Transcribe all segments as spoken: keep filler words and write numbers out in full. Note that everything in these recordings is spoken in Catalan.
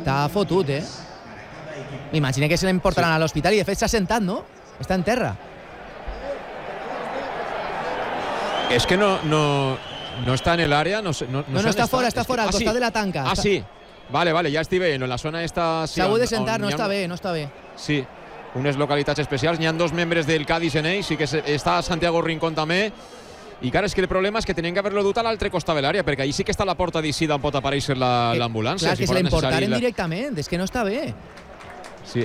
Està fotut, eh? M'imagino que se l'emportaran sí. a l'hospital i de fet s'ha sentat, no? Està en terra. És que no, no, no està en el área, no, no, no, no, no està fora, està fora, al ah, costat sí. de la tanca. Ah, està... sí. Vale, vale, ja estic veient, en la zona està... S'ha hagut de sentar, no està bé, no està bé. Sí, unes localitats especials. N'hi ha dos membres del Cádiz en ell, sí que està Santiago Rincón també. I clar, és que el problema és que tenien que haver-lo dut a l'altre costat de l'àrea, perquè ahí sí que està la porta d'Issida on pot aparèixer l'ambulància. Clar, si que se l'emportaren la... directament, és que no està bé. Sí.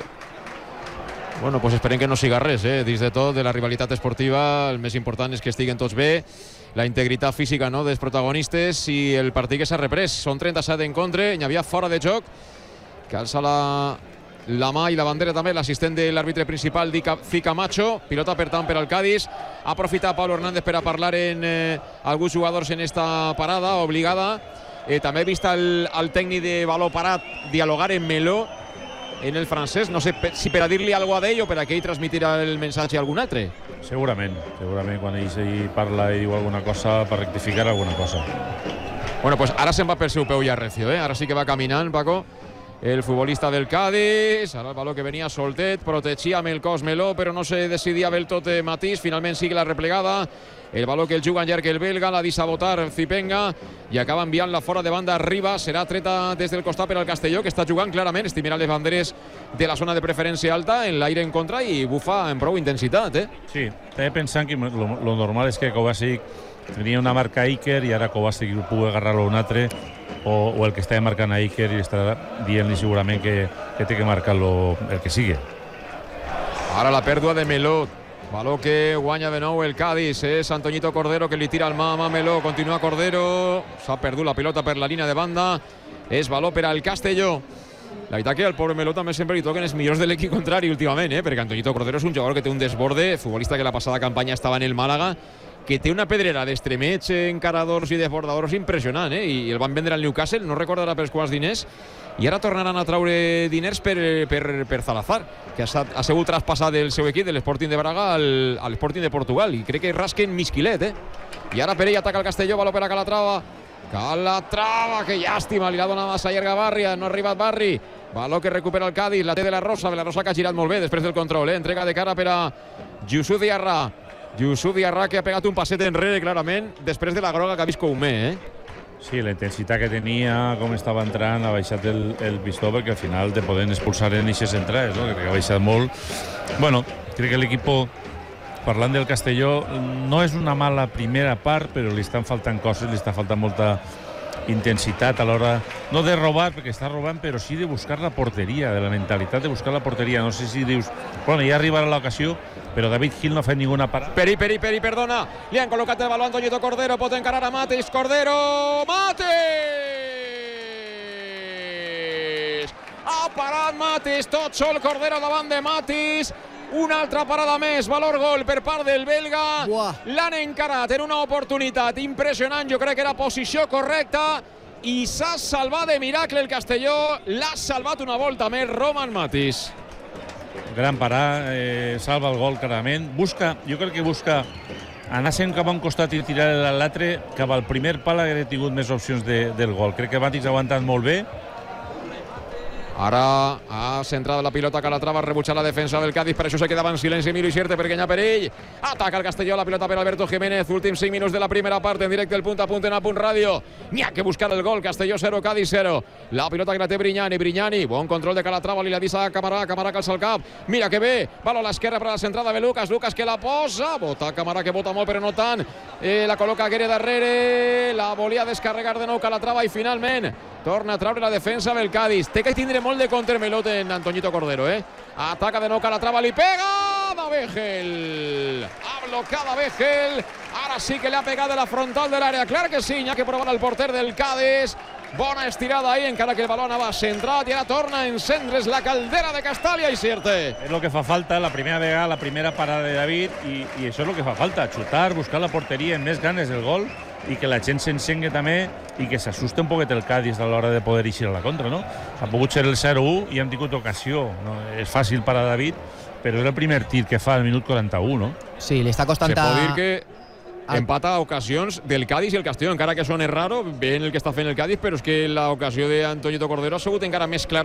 Bueno, pues esperem que no siga res, eh? Dins de tot, de la rivalitat esportiva, el més important és que estiguen tots bé, la integritat física, no?, dels protagonistes, i el partit que s'ha reprès. Són trenta-set en contra, n'hi havia fora de joc, que alça la, la mà i la bandera també l'assistent de l'àrbitre principal, Fi Camacho. Pilota per tant per al Cádiz. Ha aprofitat Pablo Hernández per a parlar en eh, alguns jugadors en esta parada obligada. Eh, també he vist el, el tècnic de baló parat dialogar en Meló, en el francès, no sé si per a dir-li alguna cosa a ell o per a que ell transmitirà el missatge a algun altre. Segurament, segurament quan ell, ell parla i diu alguna cosa per rectificar alguna cosa. Bueno, pues ara se'n va pel seu peu ja recio, eh? Ara sí que va caminant, Paco, el futbolista del Cádiz. Ara el baló que venia soltet, protegia amb el cos Meló, però no se decidia del tot eh, Matís. Finalment sigue la replegada. El baló que el juga en llarg el belga, l'ha deixat botar Zipenga i acaba enviant-la fora de banda arriba. Serà treta des del costat per al Castelló, que està jugant clarament. Estic mirant les banderes de la zona de preferència alta, en l'aire en contra, i bufa amb prou intensitat, eh? Sí, estava pensant que lo, lo normal és que Kovacic tenia una marca a Iker i ara Kovacic pugui agarrar-lo un altre, o, o el que estava marcant a Iker i està dient-li segurament que, que té que marcar-lo el que sigui. Ara la pèrdua de Meló. Baló que guanya de nou el Cádiz, és Antoñito Cordero que li tira el mà a Meló, continua Cordero, s'ha perdut la pilota per la línia de banda, és baló per al Castelló. La veritat que al pobre Meló també sempre li toquen els millors de l'equip contrari últimament, eh? Perquè Antoñito Cordero és un jugador que té un desborde, futbolista que la passada campanya estava en el Màlaga, que té una pedrera d'extremets, encaradors i desbordadors impressionant, eh? I el van vendre al Newcastle, no recordarà pels quants diners, i ara tornaran a traure diners per, per, per Salazar, que ha, ha sigut traspassat del seu equip, de l'Sporting de Braga al, a l'Sporting de Portugal, i crec que rasquen mig quilet, eh? I ara per ell ataca el Castelló, baló per a Calatrava. Calatrava, que llàstima, li l'ha donat massa llarga Barri, no ha arribat Barri. Baló que recupera el Cádiz, la té de la Rosa, de la Rosa que ha girat molt bé després del control, eh? Entrega de cara per a Youssouf Diarra. Youssouf Diarra que ha pegat un passet enrere clarament després de la groga que ha vist Koumé, eh? Sí, la intensitat que tenia, com estava entrant, ha baixat el, el pistó, perquè al final te poden expulsar en eixes entrades, no? Crec que ha baixat molt. Bueno, crec que l'equip, parlant del Castelló, no és una mala primera part, però li estan faltant coses, li està faltant molta intensitat a l'hora, no de robar, perquè està robant, però sí de buscar la porteria, de la mentalitat de buscar la porteria. No sé si dius, bueno, ja arribarà l'ocasió, però David Gil no ha fet ninguna parada. Peri, Peri, Peri, perdona. Li han col·locat el baló a Antoñito Cordero, pot encarar a Matis. Cordero, Matis! Ha parat Matis, tot sol Cordero davant de Matis. Una altra parada més, valor gol per part del belga. L'han encarat en una oportunitat impressionant, jo crec que era posició correcta, i s'ha salvat de miracle el Castelló. L'ha salvat una volta més Roman Matis. Gran parar, eh, salva el gol clarament. Busca, jo crec que busca anar sent cap a un costat i tirar a l'altre, cap al primer pal hauria tingut més opcions de, del gol. Crec que Matis ha aguantat molt bé. Ara ha centrat la pilota Calatrava, ha rebutjat la defensa del Cádiz, per això se quedava en silenci Emilio Ixerte, perquè n'hi ha per ell. Ataca el Castelló, la pilota per Alberto Jiménez. Últims cinc minuts de la primera part, en directe el punt a punt en A Punt Ràdio. N'hi ha que buscar el gol, Castelló zero, Cádiz zero. La pilota que la té Brignani, Brignani, bon control de Calatrava, li la deixa a Camarà, Camarà calça el cap. Mira que bé, baló a l'esquerra per a la centrada de Lucas, Lucas que la posa, bota Camarà, que bota molt però no tant. Eh, la col·loca Guerre darrere, la volia descarregar de nou Calatrava i finalment torna a traure la defensa del Cádiz. Té que tindre molt de contramelot en Antoñito Cordero, eh? Ataca de nou Calatrava, li pega a Bégel. Ha blocat a Bégel. Ara sí que le ha pegat de la frontal de l'àrea. Clar que sí, n'hi ha que provar el porter del Cádiz. Bona estirada ahí, encara que el baló anava centrat, i ara torna a encendre's la caldera de Castalla i Ixerte. És el que fa falta, la primera vegada, la primera parada de David, i, i això és el que fa falta, xutar, buscar la porteria amb més ganes del gol, i que la gent s'encengui també i que s'assuste un poquet el Cádiz a l'hora de poder eixir a la contra, no? Ha pogut ser el zero u i hem tingut ocasió, no? És fàcil per a David, però era el primer tir que fa al minut quaranta-u, no? Sí, li està costant... Se pot dir que empata a ocasions del Cádiz i el Castelló, encara que sona raro, veient el que està fent el Cádiz, però és que l'ocasió d'Antoñito Cordero ha sigut encara més clara